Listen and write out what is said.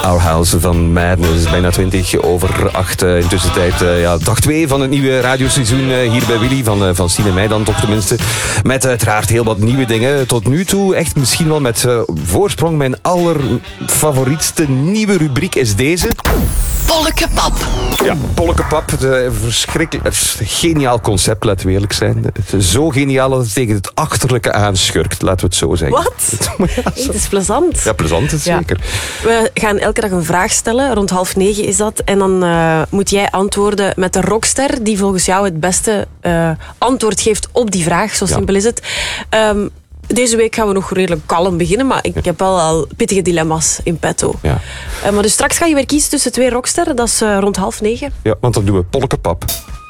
Our House van Madness. Bijna 20 over 8. Intussen tijd dag 2 van het nieuwe radioseizoen hier bij Willy. Van Sien en mij dan toch tenminste. Met uiteraard heel wat nieuwe dingen. Tot nu toe echt misschien wel met voorsprong. Mijn allerfavorietste nieuwe rubriek is deze. Bollekepap. Ja, Bollekepap. Verschrikkelijk. Het is een geniaal concept, laten we eerlijk zijn. Het is zo geniaal dat het tegen het achterlijke aanschurkt. Laten we het zo zeggen. Wat? Het is plezant. Ja, plezant is zeker. We gaan elke dag een vraag stellen. Rond 8:30 is dat. En dan moet jij antwoorden met de rockster die volgens jou het beste antwoord geeft op die vraag. Zo simpel is het. Deze week gaan we nog redelijk kalm beginnen, maar ik heb wel al pittige dilemma's in petto. Ja. Maar dus straks ga je weer kiezen tussen 2 rocksterren, dat is rond 8:30. Ja, want dan doen we Bollekepap.